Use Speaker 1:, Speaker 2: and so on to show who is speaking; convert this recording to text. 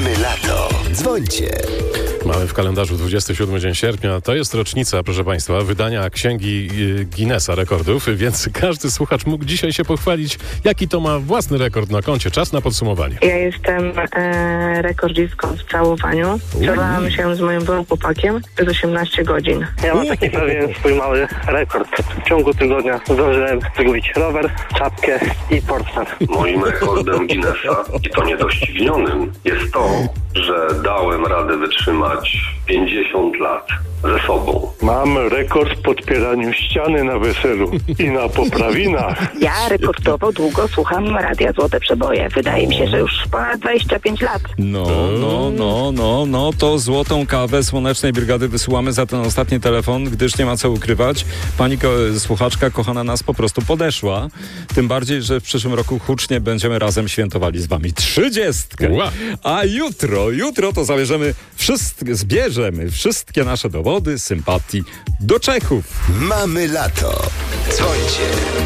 Speaker 1: Mamy lato. Dzwońcie.
Speaker 2: Mamy w kalendarzu 27 dzień sierpnia. To jest rocznica, proszę Państwa, wydania Księgi Guinnessa Rekordów, więc każdy słuchacz mógł dzisiaj się pochwalić, jaki to ma własny rekord na koncie. Czas na podsumowanie.
Speaker 3: Ja jestem rekordzistką w całowaniu. Całowałam się z moim byłym chłopakiem przez 18 godzin.
Speaker 4: Ja mam taki pewien swój mały rekord. W ciągu tygodnia zdążyłem zrobić rower, czapkę i portfel.
Speaker 5: Moim rekordem Guinnessa, i to niedoścignionym, jest to, że dałem radę wytrzymać 50 lat ze sobą.
Speaker 6: Mam rekord w podpieraniu ściany na weselu i na poprawinach.
Speaker 7: Ja rekordowo długo słucham Radia Złote Przeboje. Wydaje mi się, że już ponad 25 lat.
Speaker 8: No, to złotą kawę Słonecznej Brygady wysyłamy za ten ostatni telefon, gdyż nie ma co ukrywać. Pani słuchaczka kochana nas po prostu podeszła. Tym bardziej, że w przyszłym roku hucznie będziemy razem świętowali z wami 30.
Speaker 2: Wow.
Speaker 8: A jutro to zbierzemy wszystkie nasze dowody sympatii do Czechów.
Speaker 1: Mamy lato. Dzwońcie.